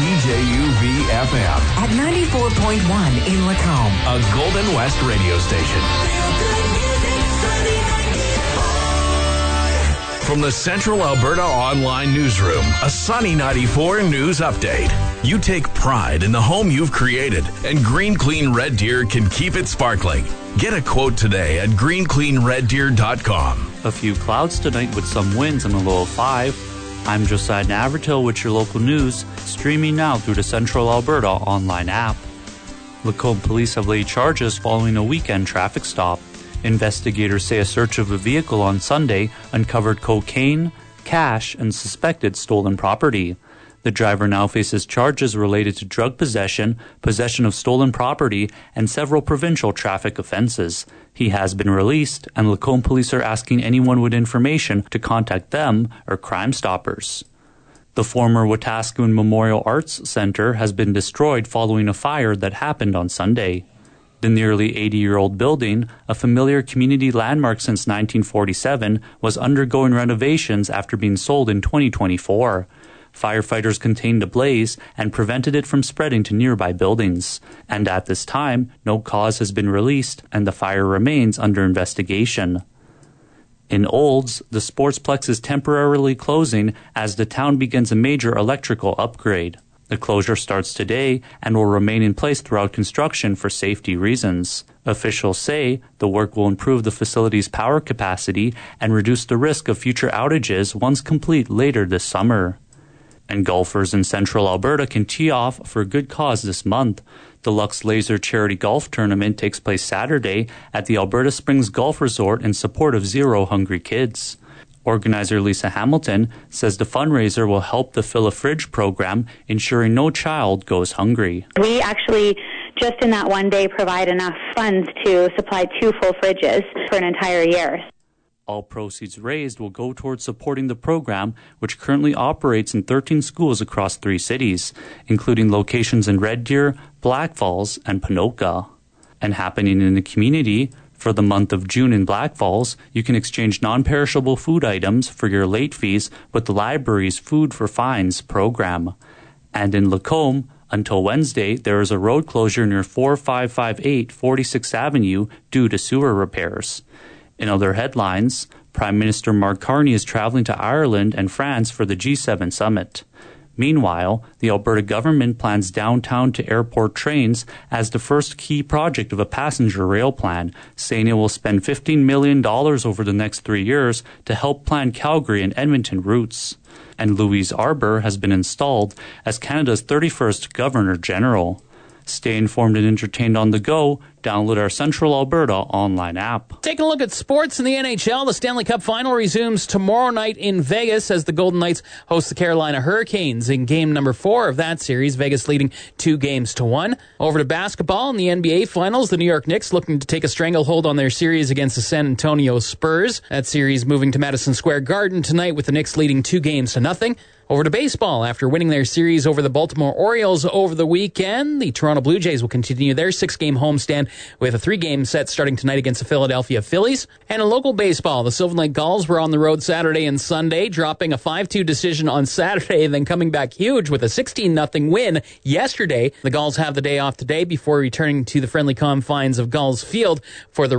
CJUV-FM. At 94.1 in Lacombe. A Golden West radio station. From the Central Alberta Online Newsroom, a Sunny 94 news update. You take pride in the home you've created, and Green Clean Red Deer can keep it sparkling. Get a quote today at greencleanreddeer.com. A few clouds tonight with some winds and a low of 5. I'm Josiah Navratil with your local news, streaming now through the Central Alberta online app. Lacombe police have laid charges following a weekend traffic stop. Investigators say a search of a vehicle on Sunday uncovered cocaine, cash, and suspected stolen property. The driver now faces charges related to drug possession, possession of stolen property, and several provincial traffic offenses. He has been released, and Lacombe police are asking anyone with information to contact them or Crime Stoppers. The former Wetaskiwin Memorial Arts Centre has been destroyed following a fire that happened on Sunday. The nearly 80-year-old building, a familiar community landmark since 1947, was undergoing renovations after being sold in 2024. Firefighters contained the blaze and prevented it from spreading to nearby buildings. And at this time, no cause has been released and the fire remains under investigation. In Olds, the Sportsplex is temporarily closing as the town begins a major electrical upgrade. The closure starts today and will remain in place throughout construction for safety reasons. Officials say the work will improve the facility's power capacity and reduce the risk of future outages once complete later this summer. And golfers in Central Alberta can tee off for a good cause this month. The Lux Laser Charity Golf Tournament takes place Saturday at the Alberta Springs Golf Resort in support of Zero Hungry Kids. Organizer Lisa Hamilton says the fundraiser will help the Fill a Fridge program, ensuring no child goes hungry. We actually, just in that one day, provide enough funds to supply 2 full fridges for an entire year. All proceeds raised will go towards supporting the program, which currently operates in 13 schools across 3 cities, including locations in Red Deer, Black Falls, and Ponoka. And happening in the community, for the month of June in Black Falls, you can exchange non-perishable food items for your late fees with the library's Food for Fines program. And in Lacombe, until Wednesday, there is a road closure near 4558 46th Avenue due to sewer repairs. In other headlines, Prime Minister Mark Carney is traveling to Ireland and France for the G7 summit. Meanwhile, the Alberta government plans downtown to airport trains as the first key project of a passenger rail plan, saying it will spend $15 million over the next 3 years to help plan Calgary and Edmonton routes. And Louise Arbour has been installed as Canada's 31st Governor General. Stay informed and entertained on the go. Download our Central Alberta online app. Taking a look at sports in the NHL, the Stanley Cup Final resumes tomorrow night in Vegas as the Golden Knights host the Carolina Hurricanes in game number 4 of that series, Vegas leading 2-1. Over to basketball in the NBA Finals, the New York Knicks looking to take a stranglehold on their series against the San Antonio Spurs. That series moving to Madison Square Garden tonight with the Knicks leading 2-0. Over to baseball. After winning their series over the Baltimore Orioles over the weekend, the Toronto Blue Jays will continue their 6-game homestand with a 3-game set starting tonight against the Philadelphia Phillies. And in local baseball, the Sylvan Lake Gulls were on the road Saturday and Sunday, dropping a 5-2 decision on Saturday, then coming back huge with a 16-0 win yesterday. The Gulls have the day off today before returning to the friendly confines of Gulls Field for the